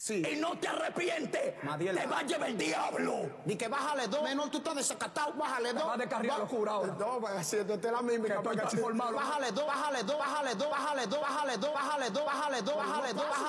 Sí. Y no te arrepientes. Madiel, te va a llevar el diablo. Ni que bájale 2. Menor, tú estás desacatado. Bájale 2. Va a descarriar los jurados. No, haciéndote la mímica. Que tú estás formado. Bájale 2, bájale 2, bájale 2, bájale 2, bájale 2, bájale 2, bájale 2, bájale 2, bájale 2.